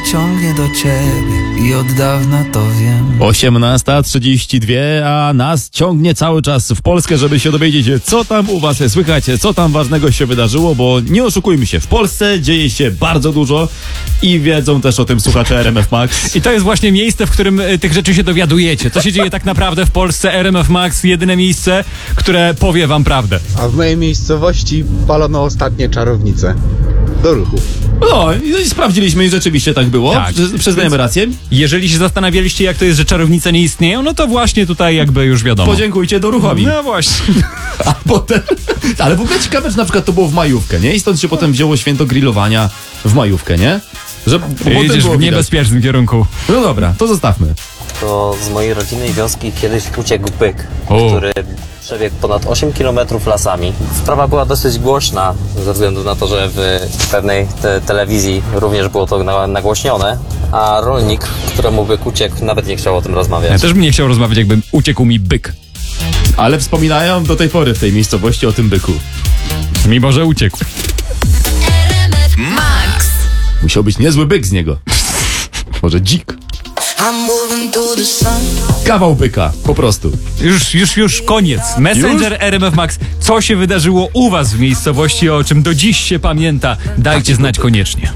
ciągnie do ciebie i od dawna to wiem. 18:32, a nas ciągnie cały czas w Polskę, żeby się dowiedzieć, co tam u was słychać, co tam ważnego się wydarzyło, bo nie oszukujmy się, w Polsce dzieje się bardzo dużo i wiedzą też o tym słuchacze RMF Max. I to jest właśnie miejsce, w którym tych rzeczy się dowiadujecie. Co się dzieje tak naprawdę w Polsce? RMF Max, jedyne miejsce, które powie wam prawdę. A w mojej miejscowości palono ostatnie czarownice. Do ruchu. No i sprawdziliśmy i rzeczywiście tak było. Tak. Przyznajemy rację. Jeżeli się zastanawialiście, jak to jest, że czarownice nie istnieją, no to właśnie tutaj jakby już wiadomo. Podziękujcie Doruchowi. No właśnie. A potem... Ale w ogóle ciekawe, że na przykład to było w majówkę, nie? I stąd się potem wzięło święto grillowania w majówkę, nie? Że potem Idziesz było w widać. niebezpiecznym kierunku. No dobra, to zostawmy. To z mojej rodzinnej wioski kiedyś uciekł byk, O. który przebiegł ponad 8 km lasami. Sprawa była dosyć głośna, ze względu na to, że w pewnej telewizji również było to nagłośnione, a rolnik, któremu byk uciekł, nawet nie chciał o tym Ja rozmawiać. też bym nie chciał rozmawiać, jakby uciekł mi byk. Ale wspominają do tej pory w tej miejscowości o tym byku. Mimo, że uciekł. Max. Musiał być niezły byk z niego. Może dzik. I'm moving through the sun. Kawał byka, po prostu. Już koniec. Messenger RMF Max. Co się wydarzyło u was w miejscowości, o czym do dziś się pamięta? Dajcie znać koniecznie.